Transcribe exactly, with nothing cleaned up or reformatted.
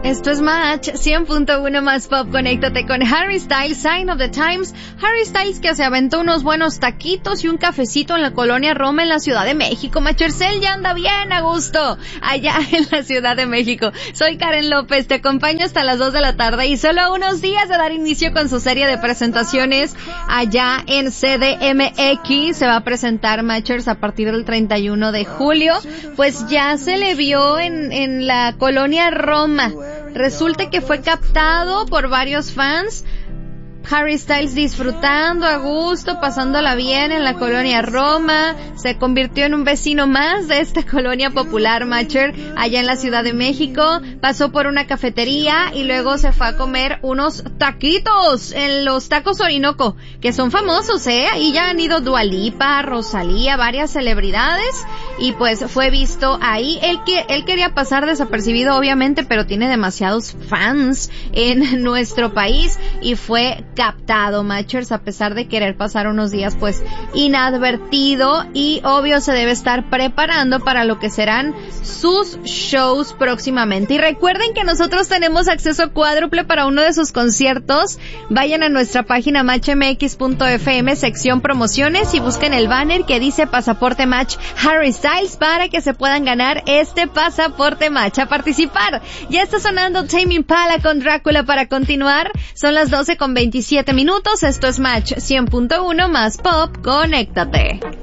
Esto es Match cien punto uno más Pop. Conéctate con Harry Styles, Sign of the Times. Harry Styles que se aventó unos buenos taquitos y un cafecito en la colonia Roma en la Ciudad de México. Machercel ya anda bien a gusto allá en la Ciudad de México. Soy Karen López, te acompaño hasta las dos de la tarde y solo a unos días de dar inicio con su serie de presentaciones allá en C D M X. Se va a presentar Matchers a partir del treinta y uno de julio. Pues ya se le vio en, en la colonia Roma. Resulta que fue captado por varios fans. Harry Styles disfrutando a gusto, pasándola bien en la colonia Roma, se convirtió en un vecino más de esta colonia popular Matcher allá en la Ciudad de México, pasó por una cafetería y luego se fue a comer unos taquitos en los Tacos Orinoco, que son famosos, eh, ahí ya han ido Dua Lipa, Rosalía, varias celebridades, y pues fue visto ahí. Él que él quería pasar desapercibido obviamente, pero tiene demasiados fans en nuestro país y fue captado, Matchers, a pesar de querer pasar unos días pues inadvertido, y obvio se debe estar preparando para lo que serán sus shows próximamente. Y recuerden que nosotros tenemos acceso cuádruple para uno de sus conciertos. Vayan a nuestra página match m x punto f m, sección promociones, y busquen el banner que dice Pasaporte Match Harry Styles para que se puedan ganar este Pasaporte Match. A participar. Ya está sonando Tame Impala con Drácula para continuar. Son las doce con veintisiete minutos. Esto es Match cien punto uno más Pop. Conéctate.